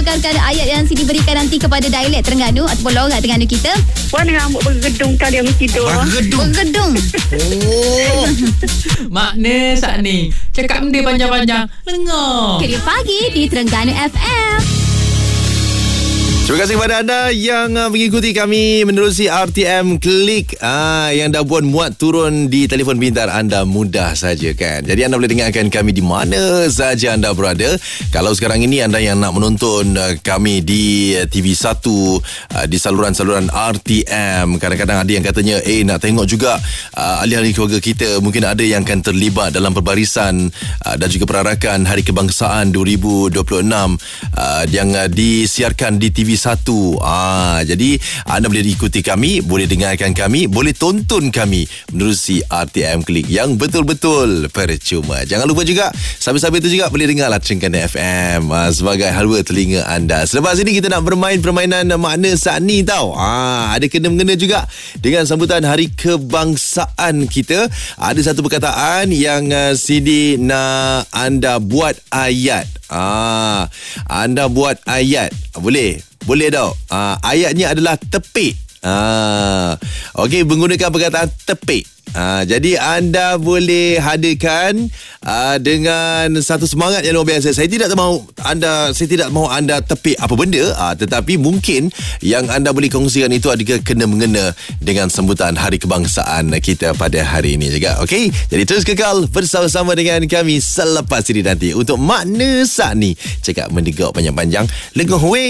perkara ayat yang diberikan nanti kepada dialek Terengganu ataupun logat Terengganu kita. Puan dengan rambut bergedung kali yang tidur. Bergedung. Oh. Makna saat ni cakap benda panjang-panjang lengar. Kerja pagi di Terengganu FM. Terima kasih kepada anda yang mengikuti kami menerusi RTM Klik yang dah buat muat turun di telefon pintar anda mudah saja kan. Jadi anda boleh dengarkan kami di mana saja anda berada. Kalau sekarang ini anda yang nak menonton kami di TV1 di saluran-saluran RTM, kadang-kadang ada yang katanya nak tengok juga ahli-ahli keluarga kita. Mungkin ada yang akan terlibat dalam perbarisan dan juga perarakan Hari Kebangsaan 2026 yang disiarkan di TV1. Jadi anda boleh ikuti kami, boleh dengarkan kami, boleh tonton kami menerusi RTM Klik yang betul-betul percuma. Jangan lupa juga sambil-sambil itu juga boleh dengarlah Terengganu FM sebagai halwa telinga anda. Selepas ini kita nak bermain permainan makna saat ni tau. Ada kena-mengena juga dengan sambutan Hari Kebangsaan kita. Ada satu perkataan yang Sidi nak anda buat ayat. Anda buat ayat. Boleh tau. Ayatnya adalah tepik. Okey, menggunakan perkataan tepik. Jadi anda boleh hadirkan dengan satu semangat yang luar biasa. Saya tidak mahu anda tepik apa benda, tetapi mungkin yang anda boleh kongsikan itu ada kena mengena dengan sambutan Hari Kebangsaan kita pada hari ini juga. Okey, jadi terus kekal bersama-sama dengan kami selepas ini nanti untuk makna saat ni. Cakap mendengar panjang-panjang lengoh weh.